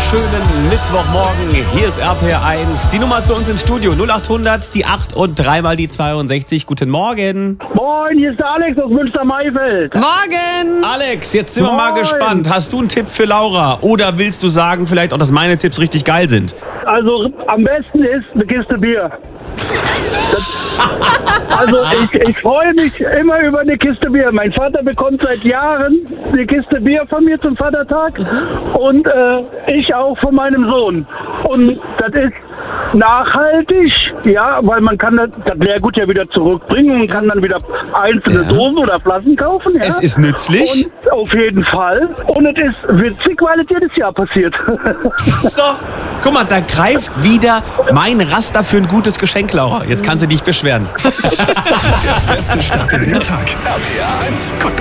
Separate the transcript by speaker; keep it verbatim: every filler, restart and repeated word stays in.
Speaker 1: wunderschönen Mittwochmorgen. Hier ist R P R eins. Die Nummer zu uns ins Studio null acht hundert, die acht und dreimal die zweiundsechzig. Guten Morgen.
Speaker 2: Moin, hier ist der Alex aus Münster-Maifeld.
Speaker 3: Morgen!
Speaker 1: Alex, jetzt sind wir
Speaker 2: Moin.
Speaker 1: mal gespannt. Hast du einen Tipp für Laura? Oder willst du sagen vielleicht auch, dass meine Tipps richtig geil sind?
Speaker 2: Also am besten ist eine Kiste Bier. Das, also ich, ich freue mich immer über eine Kiste Bier. Mein Vater bekommt seit Jahren eine Kiste Bier von mir zum Vatertag und äh, ich auch von meinem Sohn. Und das ist nachhaltig, ja, weil man kann das, das Leergut ja wieder zurückbringen und kann dann wieder einzelne
Speaker 1: Ja.
Speaker 2: Dosen oder Flaschen kaufen. Ja.
Speaker 1: Es ist nützlich.
Speaker 2: Und auf jeden Fall. Und es ist witzig, weil es jedes Jahr passiert.
Speaker 1: So, guck mal, da greift wieder mein Raster für ein gutes Geschenk, Laura. Jetzt kannst du dich beschweren.
Speaker 4: Der beste Start in den Tag. R P R eins. Gut.